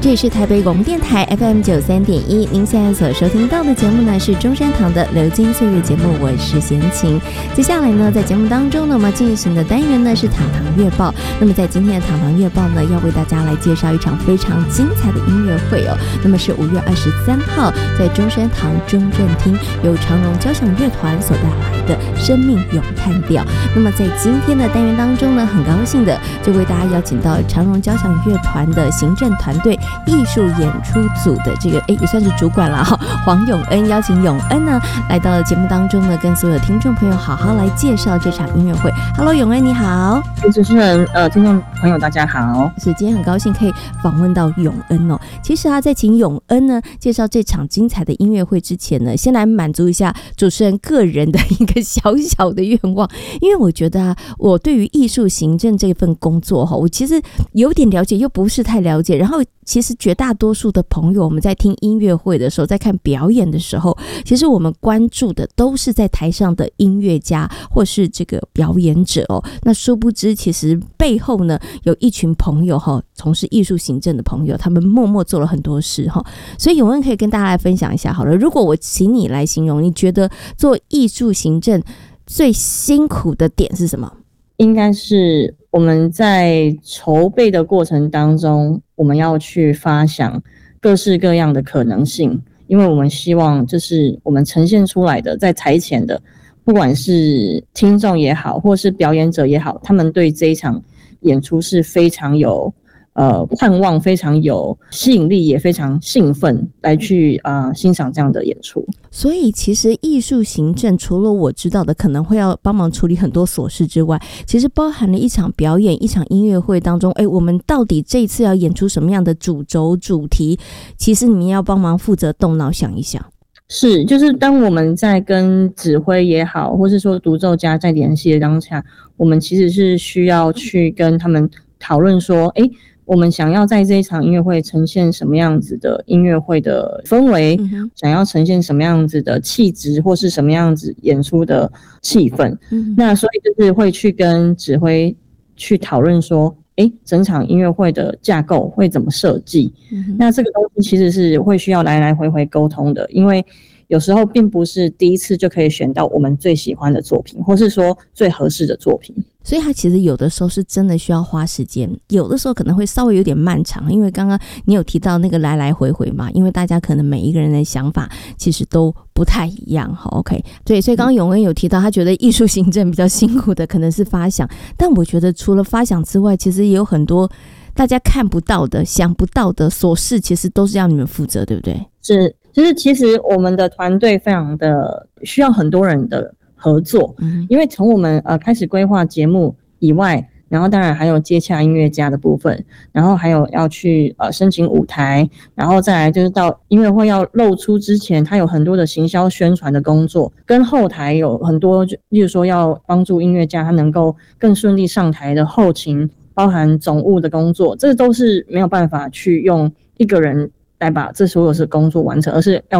这里是台北广播电台 FM93.1，您现在所收听到的节目呢是中山堂的流金岁月节目，我是贤琴。接下来呢，在节目当中呢，我们进行的单元呢是堂堂乐报。那么在今天的堂堂乐报呢，要为大家来介绍一场非常精彩的音乐会哦。那么是5月23号在中山堂中正厅由长荣交响乐团所带来的生命咏叹调。那么在今天的单元当中呢，很高兴的就为大家邀请到长荣交响乐团的行政团队艺术演出组的这个也算是主管了哈，黄永恩，邀请永恩呢来到节目当中呢，跟所有听众朋友好好来介绍这场音乐会。Hello， 永恩你好。 主持人听众朋友大家好。 是，今天很高兴可以访问到永恩哦。其实啊，在请永恩呢介绍这场精彩的音乐会之前呢，先来满足一下主持人个人的一个小小的愿望，因为我觉得啊，我对于艺术行政这份工作哈，我其实有点了解，又不是太了解。然后其实绝大多数的朋友，我们在听音乐会的时候，在看表演的时候，其实我们关注的都是在台上的音乐家或是这个表演者哦。那殊不知，其实背后呢有一群朋友哈，从事艺术行政的朋友，他们默默做了很多事哈。所以永恩可以跟大家来分享一下好了。如果我请你来形容，你觉得做艺术行政最辛苦的点是什么？ 应该是我们在筹备的过程当中，我们要去发想各式各样的可能性，因为我们希望就是我们呈现出来的在台前的，不管是听众也好，或是表演者也好，他们对这一场演出是非常有盼望，非常有吸引力，也非常兴奋来去欣赏这样的演出。 所以其实艺术行政除了我知道的可能会要帮忙处理很多琐事之外，其实包含了一场表演，一场音乐会当中，我们到底这一次要演出什么样的主轴主题，其实你们要帮忙负责动脑想一想。 是，就是当我们在跟指挥也好，或是说独奏家在联系的当下，我们其实是需要去跟他们讨论说，我们想要在这一场音乐会呈现什么样子的音乐会的氛围，想要呈现什么样子的气质，或是什么样子演出的气氛。那所以就是会去跟指挥去讨论说，整场音乐会的架构会怎么设计。那这个东西其实是会需要来来回回沟通的，因为有时候并不是第一次就可以选到我们最喜欢的作品，或是说最合适的作品。 所以它其实有的时候是真的需要花时间，有的时候可能会稍微有点漫长，因为刚刚你有提到那个来来回回嘛，因为大家可能每一个人的想法其实都不太一样。 OK， 对，所以刚刚永恩有提到他觉得艺术行政比较辛苦的可能是发想，但我觉得除了发想之外，其实也有很多大家看不到的想不到的琐事，其实都是要你们负责，对不对？ 是，就是其实我们的团队非常的需要很多人的合作，因为从我们开始规划节目以外，然后当然还有接洽音乐家的部分，然后还有要去申请舞台，然后再来就是到音乐会要露出之前，它有很多的行销宣传的工作，跟后台有很多，例如说要帮助音乐家他能够更顺利上台的后勤，包含总务的工作，这都是没有办法去用一个人来把这所有的工作完成，而是要